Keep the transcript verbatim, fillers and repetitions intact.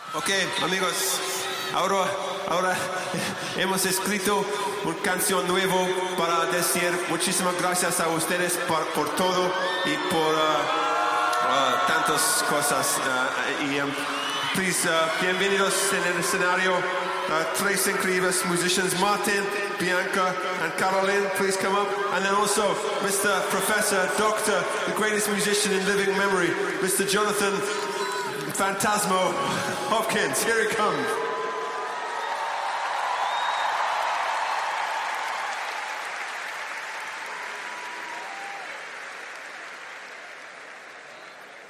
Ok, amigos, ahora, ahora hemos escrito una canción nueva para decir muchísimas gracias a ustedes por, por todo y por uh, uh, tantas cosas. Uh, y, um, please, uh, bienvenidos en el escenario. Uh, tres increíbles musicians, Martin, Bianca, and Caroline, please come up. And then also Mister Professor, Doctor, the greatest musician in living memory, Mister Jonathan Phantasmo Hopkins. Here he comes.